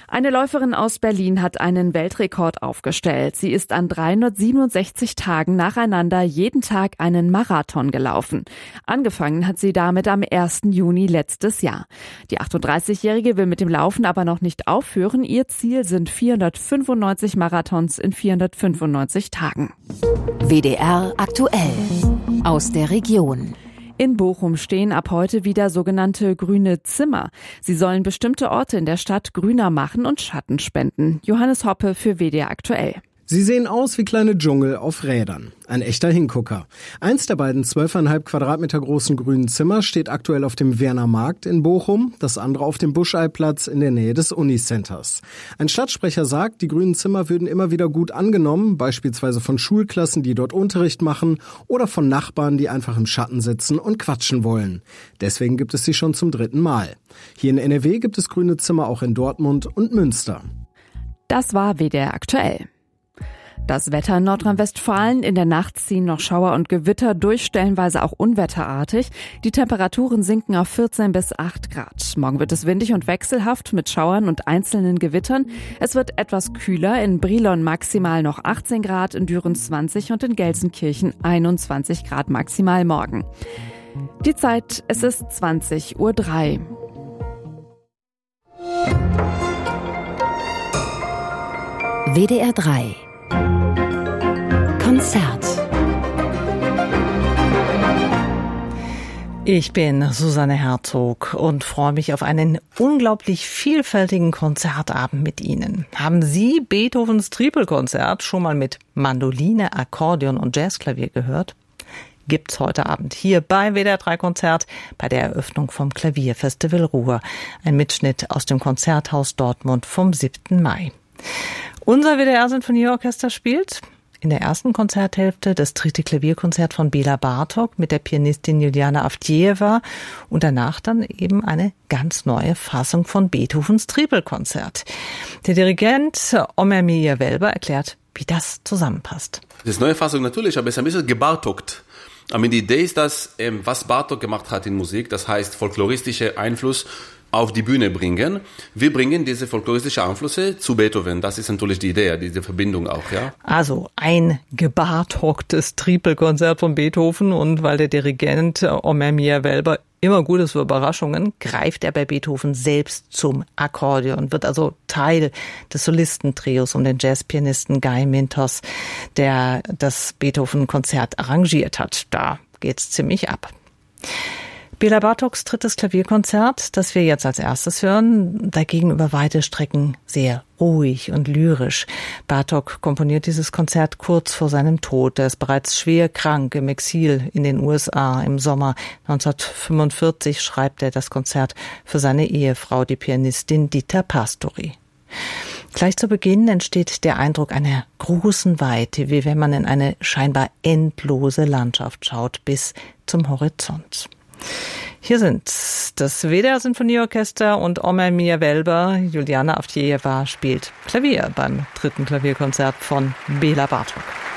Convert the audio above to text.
Eine Läuferin aus Berlin hat einen Weltrekord aufgestellt. Sie ist an 367 Tagen nacheinander jeden Tag einen Marathon gelaufen. Angefangen hat sie damit am 1. Juni letztes Jahr. Die 38-Jährige will mit dem Laufen aber noch nicht aufhören. Ihr Ziel sind 495 Marathons in 495 Tagen. WDR aktuell aus der Region. In Bochum stehen ab heute wieder sogenannte grüne Zimmer. Sie sollen bestimmte Orte in der Stadt grüner machen und Schatten spenden. Johannes Hoppe für WDR aktuell. Sie sehen aus wie kleine Dschungel auf Rädern. Ein echter Hingucker. Eins der beiden 12,5 Quadratmeter großen grünen Zimmer steht aktuell auf dem Werner Markt in Bochum, das andere auf dem Buscheiplatz in der Nähe des Unicenters. Ein Stadtsprecher sagt, die grünen Zimmer würden immer wieder gut angenommen, beispielsweise von Schulklassen, die dort Unterricht machen, oder von Nachbarn, die einfach im Schatten sitzen und quatschen wollen. Deswegen gibt es sie schon zum 3. Mal. Hier in NRW gibt es grüne Zimmer auch in Dortmund und Münster. Das war WDR aktuell. Das Wetter in Nordrhein-Westfalen: in der Nacht ziehen noch Schauer und Gewitter durch, stellenweise auch unwetterartig. Die Temperaturen sinken auf 14 bis 8 Grad. Morgen wird es windig und wechselhaft mit Schauern und einzelnen Gewittern. Es wird etwas kühler, in Brilon maximal noch 18 Grad, in Düren 20 und in Gelsenkirchen 21 Grad maximal morgen. Die Zeit, es ist 20:03 Uhr. WDR 3 Konzert. Ich bin Susanne Herzog und freue mich auf einen unglaublich vielfältigen Konzertabend mit Ihnen. Haben Sie Beethovens Tripelkonzert schon mal mit Mandoline, Akkordeon und Jazzklavier gehört? Gibt's heute Abend hier bei WDR 3 Konzert bei der Eröffnung vom Klavierfestival Ruhr. Ein Mitschnitt aus dem Konzerthaus Dortmund vom 7. Mai. Unser WDR-Sinfonieorchester spielt in der ersten Konzerthälfte das 3. Klavierkonzert von Bela Bartok mit der Pianistin Juliana Avdjeeva und danach dann eben eine ganz neue Fassung von Beethovens Tripelkonzert. Der Dirigent Omer Mirja-Welber erklärt, wie das zusammenpasst. Das ist eine neue Fassung natürlich, aber es ist ein bisschen gebartokt. Aber die Idee ist, dass was Bartok gemacht hat in Musik, das heißt folkloristischer Einfluss auf die Bühne bringen. Wir bringen diese folkloristischen Einflüsse zu Beethoven. Das ist natürlich die Idee, diese Verbindung auch, ja. Also ein gebartoktes Tripelkonzert von Beethoven, und weil der Dirigent Omer Mirja-Welber immer gut ist für Überraschungen, greift er bei Beethoven selbst zum Akkordeon, wird also Teil des Solistentrios um den Jazzpianisten Guy Mintos, der das Beethoven-Konzert arrangiert hat. Da geht's ziemlich ab. Bela Bartoks 3. Klavierkonzert, das wir jetzt als erstes hören, dagegen über weite Strecken sehr ruhig und lyrisch. Bartok komponiert dieses Konzert kurz vor seinem Tod. Er ist bereits schwer krank im Exil in den USA. Im Sommer 1945 schreibt er das Konzert für seine Ehefrau, die Pianistin Dita Pastori. Gleich zu Beginn entsteht der Eindruck einer großen Weite, wie wenn man in eine scheinbar endlose Landschaft schaut, bis zum Horizont. Hier sind das WDR-Sinfonieorchester und Omer Mirja-Welber. Juliana Avdjeeva spielt Klavier beim 3. Klavierkonzert von Bela Bartok.